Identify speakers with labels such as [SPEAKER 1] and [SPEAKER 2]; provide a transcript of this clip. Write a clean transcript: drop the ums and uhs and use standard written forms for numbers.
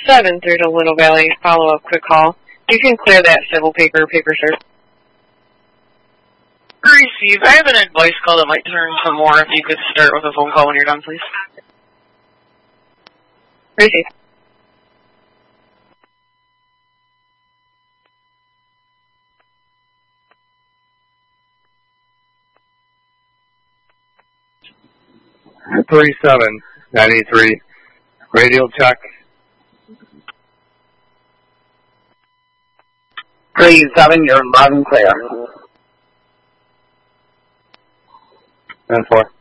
[SPEAKER 1] 7 through to Little Valley, follow-up quick call. You can clear that civil paper, sir.
[SPEAKER 2] Receive. I have an advice call that might turn some more. If you could start with a phone call when you're done, please.
[SPEAKER 1] Receive.
[SPEAKER 3] Three-7, 93. Radio check.
[SPEAKER 4] 3-7, you're loud and clear.
[SPEAKER 3] 10-4.